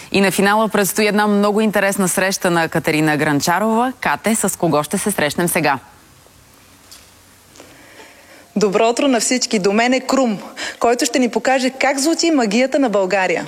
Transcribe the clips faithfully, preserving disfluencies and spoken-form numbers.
И на финала предстои една много интересна среща на Катерина Гранчарова. Кате, с кого ще се срещнем сега? Добро утро на всички! До мен е Крум, който ще ни покаже как звучи магията на България.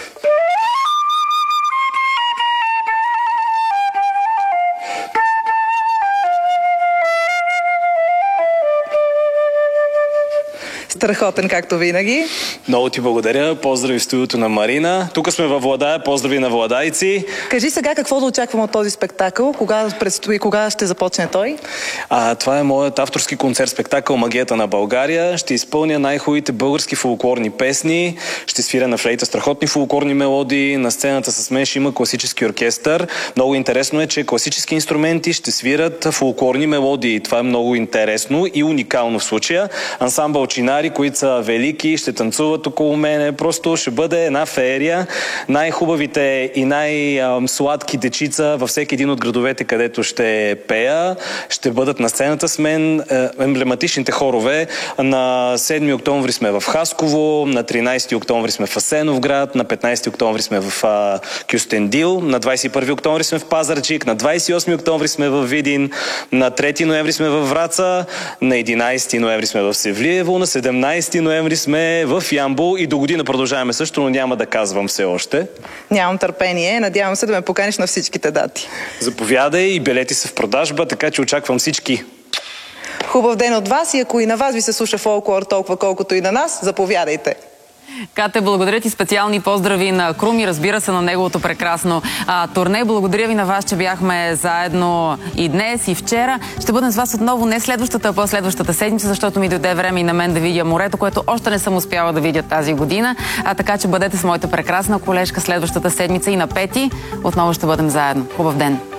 Страхотен, както винаги. Много ти благодаря. Поздрави в студиото на Марина. Тук сме във Владая. Поздрави на владайци. Кажи сега какво да очакваме от този спектакъл. Кога предстои, кога ще започне той? А, това е моят авторски концерт-спектакъл "Магията на България". Ще изпълня най-хубавите български фолклорни песни. Ще свиря на флейта страхотни фолклорни мелодии. На сцената с мен ще има класически оркестър. Много интересно е, че класически инструменти ще свират фолклорни мелодии. Това е много интересно и уникално в случая. Ансамбъл чинари, които са велики, ще танцуват около мене. Просто ще бъде една феерия. Най-хубавите и най-сладки дечица във всеки един от градовете, където ще пея, ще бъдат на сцената с мен. Емблематичните хорове. На седми октомври сме в Хасково, на тринайсети октомври сме в Асеновград, на петнайсети октомври сме в Кюстендил, на двайсет и първи октомври сме в Пазарджик, на двайсет и осми октомври сме в Видин, на трети ноември сме в Враца, на единайсети ноември сме в Севлиево, на седемнайсети ноември сме в Ямбол и до година продължаваме също, но няма да казвам все още. Нямам търпение. Надявам се да ме поканиш на всичките дати. Заповядай, и билети са в продажба, така че очаквам всички. Хубав ден от вас, и ако и на вас ви се слуша фолклор толкова колкото и на нас, заповядайте. Кате, благодаря ти, специални поздрави на Крум и разбира се на неговото прекрасно а, турне. Благодаря ви на вас, че бяхме заедно и днес, и вчера. Ще бъдем с вас отново не следващата, а по-следващата седмица, защото ми дойде време и на мен да видя морето, което още не съм успяла да видя тази година. А, така че бъдете с моята прекрасна колежка следващата седмица и на пети отново ще бъдем заедно. Хубав ден!